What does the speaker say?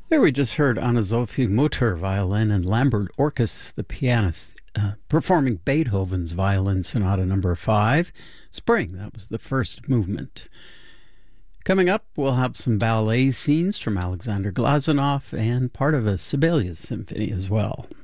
There we just heard Anna-Sophie Mutter, violin, and Lambert Orkus, the pianist, performing Beethoven's Violin Sonata Number 5, Spring. That was the first movement. Coming up, we'll have some ballet scenes from Alexander Glazunov and part of a Sibelius symphony as well.